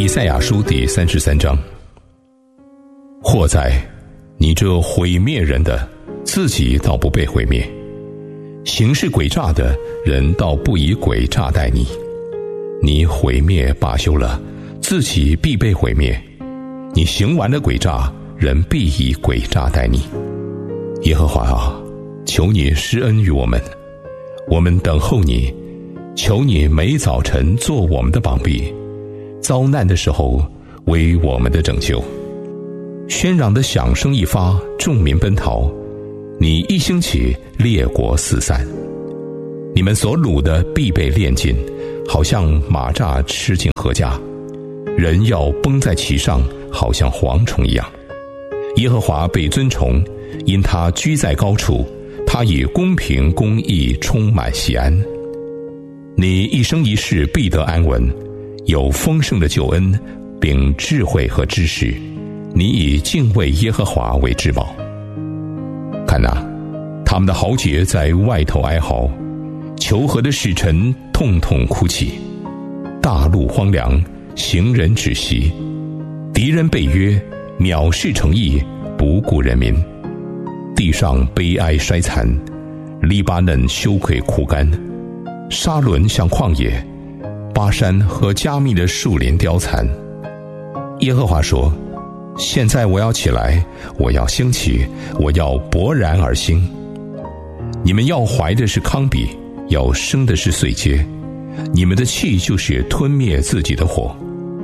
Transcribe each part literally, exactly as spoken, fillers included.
以赛亚书第三十三章。祸哉，你这毁灭人的，自己倒不被毁灭；行事诡诈的人，倒不以诡诈待你。你毁灭罢休了，自己必被毁灭；你行完了诡诈，人必以诡诈待你。耶和华啊，求你施恩于我们，我们等候你。求你每早晨做我们的膀臂，遭难的时候为我们的拯救。喧嚷的响声一发，众民奔逃，你一兴起，列国四散。你们所掳的必被炼尽，好像马蚱吃尽禾稼，人要崩在其上，好像蝗虫一样。耶和华被尊崇，因他居在高处，他以公平公义充满锡安。你一生一世必得安稳，有丰盛的救恩，并智慧和知识。你以敬畏耶和华为至宝。看哪，他们的豪杰在外头哀嚎，求和的使臣痛痛哭泣。大路荒凉，行人止息，敌人被约，藐视诚意，不顾人民。地上悲哀衰残，黎巴嫩羞愧枯干，沙伦像旷野，巴山和加密的树林凋残。耶和华说，现在我要起来，我要兴起，我要勃然而兴。你们要怀的是糠秕，要生的是碎秸，你们的气就是吞灭自己的火。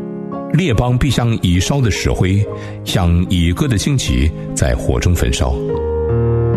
列邦必像已烧的石灰，像已割的荆棘，在火中焚烧。